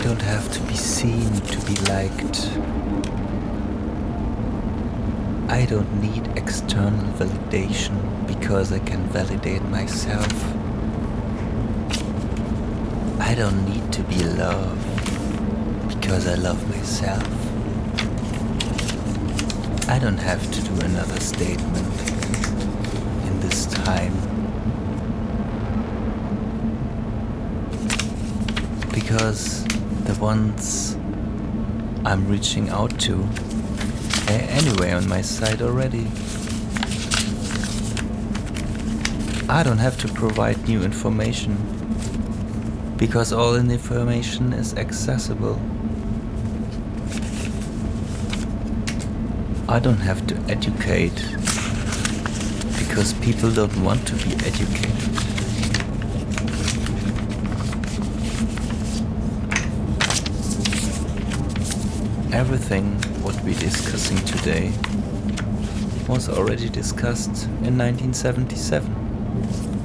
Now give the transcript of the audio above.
don't have to be seen to be liked. I don't need external validation because I can validate myself. I don't need to be loved because I love myself. I don't have to do another statement in this time. Because the ones I'm reaching out to are anyway on my side already. I don't have to provide new information because all the information is accessible. I don't have to educate because people don't want to be educated. Everything what we're discussing today was already discussed in 1977.